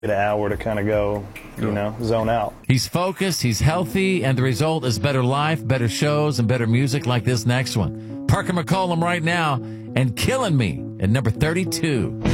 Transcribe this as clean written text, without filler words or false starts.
Get an hour to kind of go, zone out. He's focused, he's healthy, and the result is better life, better shows, and better music like this next one. Parker McCollum right now and Killing Me at number 32.